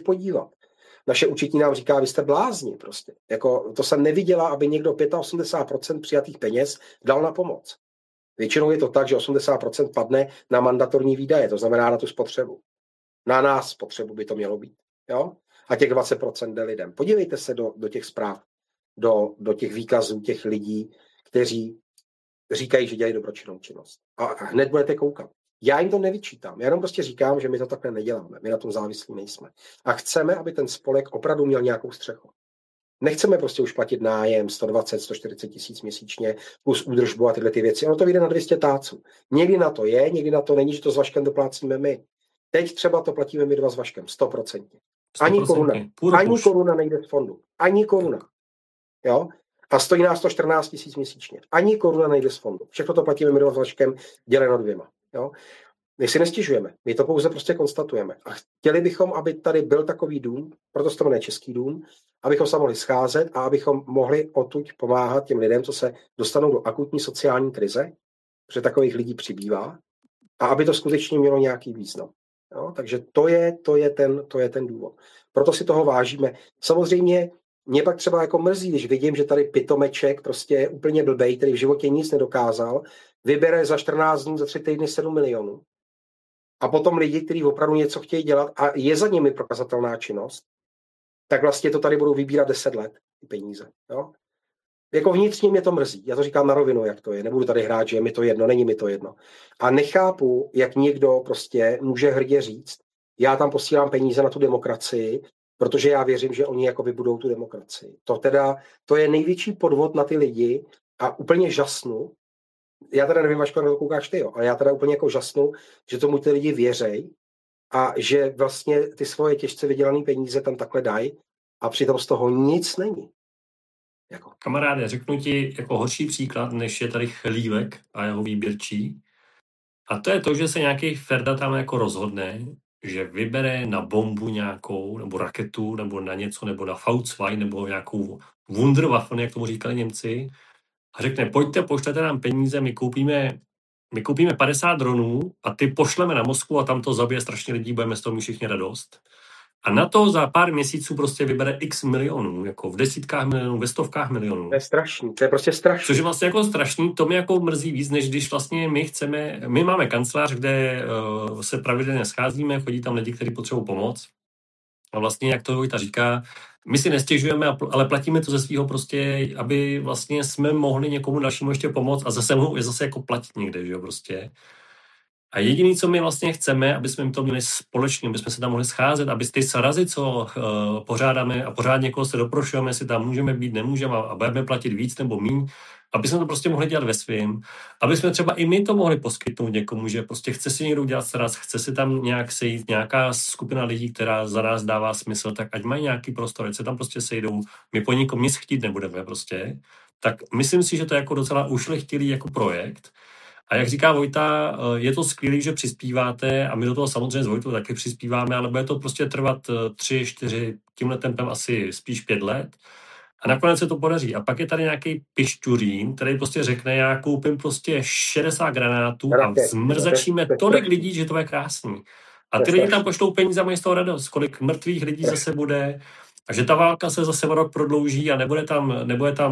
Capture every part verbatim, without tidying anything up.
podívat. Naše účetní nám říká, vy jste blázni prostě. Jako, to jsem neviděla, aby někdo osmdesát pět procent přijatých peněz dal na pomoc. Většinou je to tak, že osmdesát procent padne na mandatorní výdaje, to znamená na tu spotřebu. Na nás spotřebu by to mělo být. Jo? A těch dvacet procent jde lidem. Podívejte se do, do těch zpráv, do, do těch výkazů těch lidí, kteří říkají, že dělají dobročinnou činnost. A hned budete koukat. Já jim to nevyčítám. Já jenom prostě říkám, že my to takhle neděláme. My na tom závislí nejsme. A chceme, aby ten spolek opravdu měl nějakou střechu. Nechceme prostě už platit nájem sto dvacet, sto čtyřicet tisíc měsíčně plus údržbu a tyhle ty věci. Ono to vyjde na dvě stě táců. Někdy na to je, někdy na to není, že to s Vaškem doplácíme my. Teď třeba to platíme my dva s Vaškem, sto procent. Ani koruna. Ani koruna nejde z fondu. Ani koruna. Jo? A stojí nás to čtrnáct tisíc měsíčně. Ani koruna nejde z fondu. Všechno to platíme my dva s Vaškem děleno dvěma. Jo? My si nestěžujeme, my to pouze prostě konstatujeme. A chtěli bychom, aby tady byl takový dům, proto se to jmenuje Český dům, abychom se mohli scházet a abychom mohli odtud pomáhat těm lidem, co se dostanou do akutní sociální krize, protože takových lidí přibývá, a aby to skutečně mělo nějaký význam. Jo? Takže to je, to, je ten, to je ten důvod. Proto si toho vážíme. Samozřejmě mě pak třeba jako mrzí, když vidím, že tady pitomeček prostě je úplně blbej, který v životě nic nedokázal, vybere za čtrnáct dní, za tři týdny sedm milionů. A potom lidi, kteří opravdu něco chtějí dělat a je za nimi prokazatelná činnost, tak vlastně to tady budou vybírat deset let, ty peníze. Jo? Jako vnitřně mě to mrzí. Já to říkám na rovinu, jak to je. Nebudu tady hrát, že je mi to jedno, není mi to jedno. A nechápu, jak někdo prostě může hrdě říct, já tam posílám peníze na tu demokracii, protože já věřím, že oni jako vybudou tu demokracii. To teda, to je největší podvod na ty lidi a úplně žasnu. Já teda nevím, až na to koukáš ty, jo, ale já teda úplně jako žasnu, že tomu ty lidi věřej a že vlastně ty svoje těžce vydělané peníze tam takhle dají a přitom z toho nic není. Jako. Kamaráde, řeknu ti jako horší příklad, než je tady Chlívek a jeho výběrčí. A to je to, že se nějaký Ferda tam jako rozhodne, že vybere na bombu nějakou, nebo raketu, nebo na něco, nebo na V dva, nebo nějakou Wunderwaffe, jak tomu říkali Němci, a řekne, pojďte, pošlete nám peníze, my koupíme, my koupíme padesát dronů a ty pošleme na Moskvu a tam to zabije strašně lidí, budeme z toho mít všichni radost. A na to za pár měsíců prostě vybere x milionů, jako v desítkách milionů, ve stovkách milionů. To je strašný, to je prostě strašný. Což je vlastně jako strašný, to mě jako mrzí víc, než když vlastně my chceme, my máme kancelář, kde uh, se pravidelně scházíme, chodí tam lidi, kteří potřebují pomoc. A vlastně, jak to Vojta říká, my si nestěžujeme, ale platíme to ze svého prostě, aby vlastně jsme mohli někomu dalšímu ještě pomoct a zase mohou je zase jako platit někde, že jo, prostě. A jediné, co my vlastně chceme, aby jsme to měli společně, aby jsme se tam mohli scházet, aby ty sarazy, co uh, pořádáme a pořád někoho se doprošujeme, jestli tam můžeme být, nemůžeme a budeme platit víc nebo míň, aby jsme to prostě mohli dělat ve svým, aby jsme třeba i my to mohli poskytnout někomu, že prostě chce si někdo udělat saraz, chce si tam nějak sejít nějaká skupina lidí, která za nás dává smysl, tak ať mají nějaký prostor, ať se tam prostě sejdou, my po nikom nic chtít nebudeme prostě. Tak myslím si, že to je jako docela ušlechtilý jako projekt. A jak říká Vojta, je to skvělý, že přispíváte a my do toho samozřejmě s Vojtou taky přispíváme, ale bude to prostě trvat tři, čtyři, tímhle tempem asi spíš pět let. A nakonec se to podaří. A pak je tady nějaký pišťurín, který prostě řekne, já koupím prostě šedesát granátů a zmrzačíme tolik lidí, že to je krásný. A ty lidi tam pošlou peníze a mají z toho radost. Kolik mrtvých lidí zase bude. A že ta válka se zase o rok prodlouží a nebude tam, nebude tam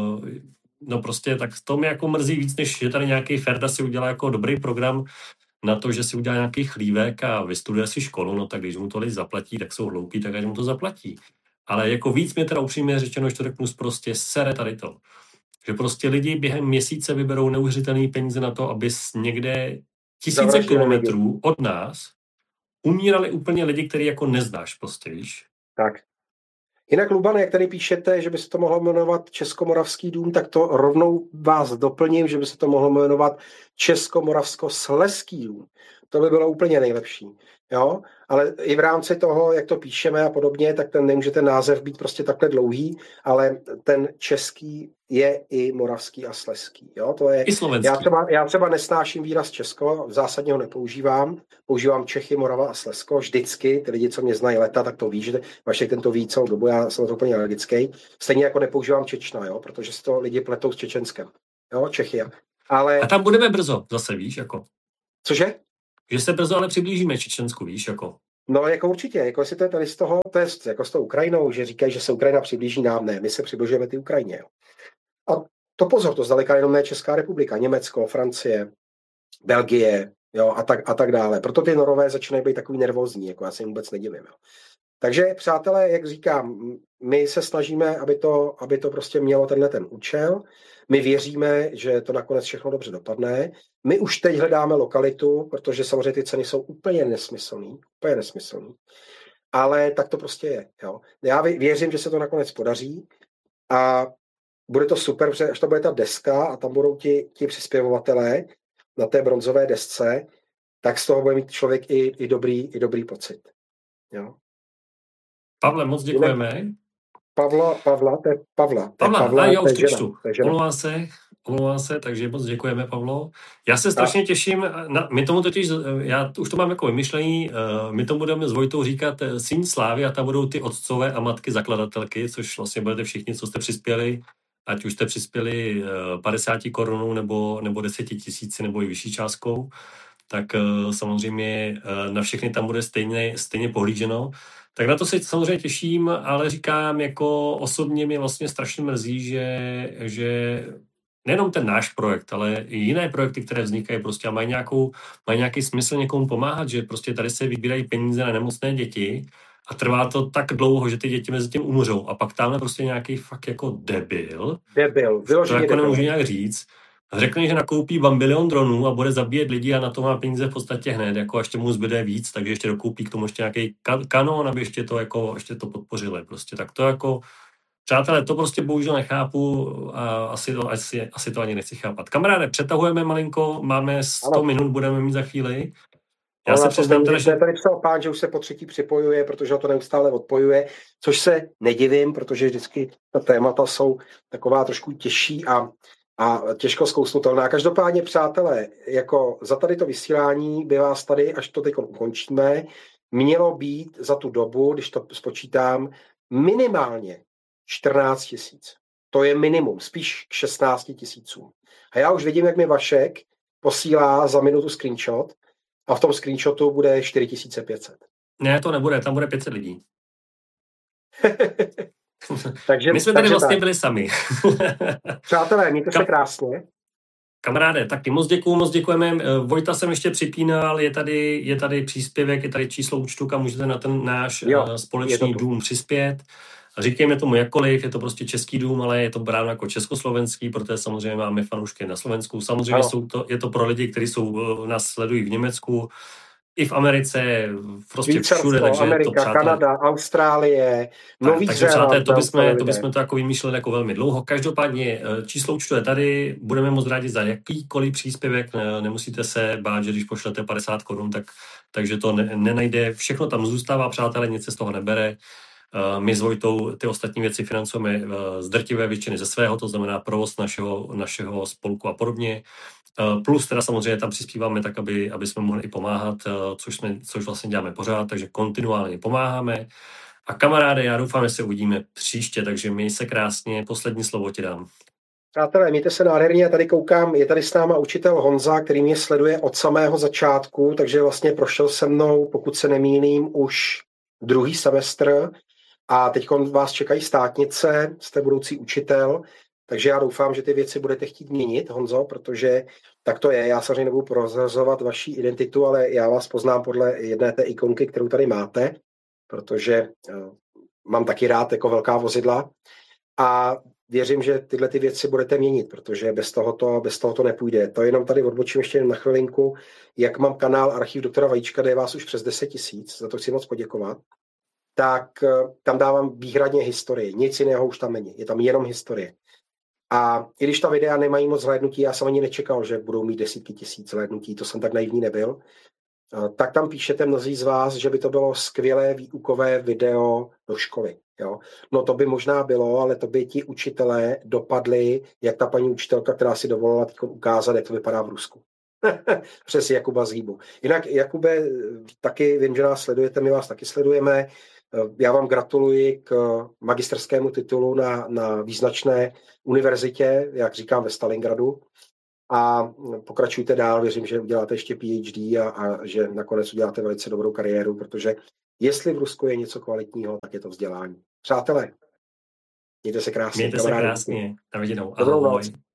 no prostě, tak to mě jako mrzí víc, než že tady nějaký Ferda si udělá jako dobrý program na to, že si udělá nějaký Chlívek a vystuduje si školu, no tak když mu to lidi zaplatí, tak jsou hloupí, tak až mu to zaplatí. Ale jako víc mě teda upřímně řečeno, že to řeknu prostě sere tady to. Že prostě lidi během měsíce vyberou neuvěřitelné peníze na to, aby někde tisíce kilometrů od nás umírali úplně lidi, který jako neznáš prostě, víš? Tak. Jinak, Lubane, jak tady píšete, že by se to mohlo jmenovat Českomoravský dům, tak to rovnou vás doplním, že by se to mohlo jmenovat Českomoravsko-Slezský dům. To by bylo úplně nejlepší. Jo? Ale i v rámci toho, jak to píšeme a podobně, tak ten nemůže ten název být prostě takhle dlouhý, ale ten český je i moravský a slezský. Jo? To je, I slovenský. Já třeba, já třeba nesnáším výraz Česko, v zásadně ho nepoužívám. Používám Čechy, Morava a Slezsko vždycky. Ty lidi, co mě znají leta, tak to ví, že Vašek ten to ví celou dobu, já jsem to úplně alergický. Stejně jako nepoužívám Čečna, jo? Protože si to lidi pletou s Čečenskem. Jo? Čechy. Ale... A tam budeme brzo zase, víš, jako. Cože? Že se brzo ale přiblížíme Čečensku, víš, jako. No, jako určitě, jako jestli to je tady z toho, to je jako s tou Ukrajinou, že říkají, že se Ukrajina přiblíží nám, ne, my se přibližujeme ty Ukrajině. Jo. A to pozor, to zdaleka jenom ne Česká republika, Německo, Francie, Belgie, jo, a tak, a tak dále. Proto ty Norové začínají být takový nervózní, jako já se jim vůbec nedivím. Jo. Takže, přátelé, jak říkám, my se snažíme, aby to, aby to prostě mělo tenhle ten účel. My věříme, že to nakonec všechno dobře dopadne. My už teď hledáme lokalitu, protože samozřejmě ty ceny jsou úplně nesmyslný, úplně nesmyslný. Ale tak to prostě je. Jo. Já věřím, že se to nakonec podaří a bude to super, protože až to bude ta deska a tam budou ti, ti přispěvovatelé na té bronzové desce, tak z toho bude mít člověk i, i, dobrý, i dobrý pocit. Jo. Pavle, moc děkujeme. Pavla, Pavla, to je Pavla. Pavla, Pavla a já už to je čtu. Omlouvám se, omlouvám se, takže moc děkujeme, Pavlo. Já se strašně a... těším, na, my tomu totiž, já už to mám jako vymyšlení, uh, my tomu budeme s Vojtou říkat Síň slávy a tam budou ty otcové a matky zakladatelky, což vlastně budete všichni, co jste přispěli, ať už jste přispěli uh, padesát korunů nebo, nebo deset tisíci nebo i vyšší částkou, tak uh, samozřejmě uh, na všechny tam bude stejně, stejně pohlíženo. Tak na to se samozřejmě těším, ale říkám, jako osobně mě vlastně strašně mrzí, že, že nejenom ten náš projekt, ale i jiné projekty, které vznikají prostě a mají, nějakou, mají nějaký smysl někomu pomáhat, že prostě tady se vybírají peníze na nemocné děti a trvá to tak dlouho, že ty děti mezi tím umřou a pak tamhle prostě nějaký fakt jako debil, debil, to jako nemůžu nějak říct, řekne, že nakoupí bambilion dronů a bude zabíjet lidi a na to má peníze v podstatě hned, jako ještě mu zbyde víc, takže ještě dokoupí k tomu ještě nějaký kanon, aby ještě to, jako, ještě to podpořili. Prostě. Tak to jako, přátelé, to prostě bohužel nechápu a asi to, asi, asi to ani nechci chápat. Kamaráde, přetahujeme malinko, máme sto ano. minut, budeme mít za chvíli. Já no, se přiznám teda, že... Tady psal pán, že už se po třetí připojuje, protože ho to neustále odpojuje, což se nedivím, protože vždycky ta témata jsou taková trošku těžší a a těžko zkousnutelná. Každopádně, přátelé, jako za tady to vysílání by vás tady, až to teď ukončíme, mělo být za tu dobu, když to spočítám, minimálně čtrnáct tisíc. To je minimum, spíš k šestnáct tisícům. A já už vidím, jak mi Vašek posílá za minutu screenshot a v tom screenshotu bude čtyři tisíce pět set. Ne, to nebude, tam bude pět set lidí. takže, My jsme takže tady vlastně tak. byli sami. Přátelé, mějte se krásně. Kamaráde, taky moc děkuju, moc děkujeme. Vojta jsem ještě připínal, je tady, je tady příspěvek, je tady číslo účtu, kam můžete na ten náš jo, společný dům přispět. Říkejme tomu jakkoliv, je to prostě český dům, ale je to bráno jako československý, protože samozřejmě máme fanoušky na Slovensku. Samozřejmě jsou to, je to pro lidi, kteří jsou, nás sledují v Německu, i v Americe, prostě všude, takže Amerika, to přátelé, Kanada, Austrálie, Nový tak, Zéland. Takže to bychom, to bychom to jako vymýšleli jako velmi dlouho. Každopádně číslo účtu je tady, budeme moc rádi za jakýkoliv příspěvek, nemusíte se bát, že když pošlete padesát korun, tak, takže to ne, nenajde, všechno tam zůstává, přátelé, nic se z toho nebere. My s Vojtou ty ostatní věci financujeme z drtivé většiny ze svého, to znamená provoz našeho, našeho spolku a podobně. Plus teda samozřejmě tam přispíváme tak, aby, aby jsme mohli i pomáhat, což, jsme, což vlastně děláme pořád, takže kontinuálně pomáháme. A kamaráde, já doufám, že se uvidíme příště, takže měj se krásně, poslední slovo ti dám. Přátelé, mějte se nádherně, já tady koukám, je tady s náma učitel Honza, který mě sleduje od samého začátku, takže vlastně prošel se mnou, pokud se nemýlím, už druhý semestr a teď vás čekají státnice, jste budoucí učitel, takže já doufám, že ty věci budete chtít měnit, Honzo, protože tak to je. Já samozřejmě nebudu prozrazovat vaši identitu, ale já vás poznám podle jedné té ikonky, kterou tady máte, protože uh, mám taky rád jako velká vozidla a věřím, že tyhle ty věci budete měnit, protože bez toho to, bez toho to nepůjde. To jenom tady odbočím ještě na chvilinku, jak mám kanál Archiv doktora Vajíčka, kde je vás už přes deset tisíc, za to chci moc poděkovat, tak uh, tam dávám výhradně historii. Nic jiného už tam není, je tam jenom historie. A i když ta videa nemají moc hlédnutí, já jsem ani nečekal, že budou mít desítky tisíc hlédnutí, to jsem tak naivní nebyl, tak tam píšete mnozí z vás, že by to bylo skvělé výukové video do školy. Jo? No to by možná bylo, ale to by ti učitelé dopadli, jak ta paní učitelka, která si dovolila teď ukázat, jak to vypadá v Rusku. Přes Jakuba Zhýbu. Jinak, Jakube, taky vím, že nás sledujete, my vás taky sledujeme. Já vám gratuluji k magisterskému titulu na, na význačné univerzitě, jak říkám, ve Stalingradu. a pokračujte dál. Věřím, že uděláte ještě PhD a, a že nakonec uděláte velice dobrou kariéru, protože jestli v Rusku je něco kvalitního, tak je to vzdělání. Přátelé, mějte se krásně. Mějte se krásně. Na viděnou. Dobrou Ahoj. noc.